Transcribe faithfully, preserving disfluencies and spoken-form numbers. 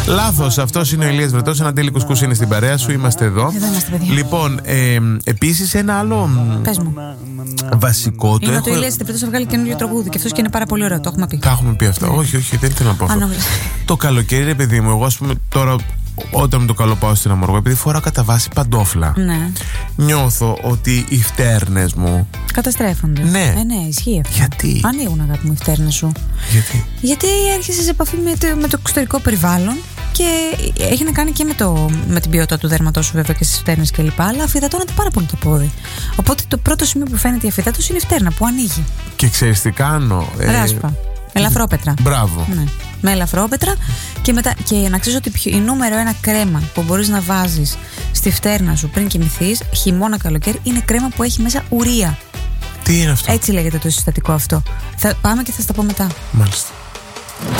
Λάθος, αυτός είναι ο Ηλίας Βρετός. Ένα τέλει κουσκούς είναι στην παρέα σου. Είμαστε εδώ. Εδώ είμαστε, παιδιά. Λοιπόν, ε, επίσης ένα άλλο Πες μου. βασικό. Είναι το ότι ο Ηλίας Βρετός θα βγάλει καινούριο τραγούδι και αυτός και είναι πάρα πολύ ωραίο. Το έχουμε πει. Τα έχουμε πει αυτά. Ναι. Όχι, όχι, δεν θέλω να πω αυτό. Α, το καλοκαίρι, ρε παιδί μου, εγώ ας πούμε τώρα. Όταν με το καλό πάω στην Αμοργό, επειδή φοράω κατά βάση παντόφλα, ναι. Νιώθω ότι οι φτέρνες μου καταστρέφονται. Ναι. Ε, ναι, ισχύει αυτό. Γιατί? Ανοίγουν, αγάπη μου, οι φτέρνες σου. Γιατί? Γιατί έρχεσαι σε επαφή με το, με το εξωτερικό περιβάλλον και έχει να κάνει και με, το, με την ποιότητα του δέρματός σου, βέβαια, και στις φτέρνες κλπ. Αλλά αφυδατώνεται πάρα πολύ το πόδι. Οπότε το πρώτο σημείο που φαίνεται η αφυδάτωση είναι η φτέρνα που ανοίγει. Και ξέρεις τι κάνω? Ράσπα. Ε... Ελαφρόπετρα. Μπράβο. Ναι. Με ελαφρόπετρα και, μετά, και να ξέρεις ότι η νούμερο ένα κρέμα που μπορείς να βάζεις στη φτέρνα σου πριν κοιμηθείς, χειμώνα καλοκαίρι, είναι κρέμα που έχει μέσα ουρία. Τι είναι αυτό? Έτσι λέγεται το συστατικό αυτό. Θα πάμε και θα στα πω μετά. Μάλιστα.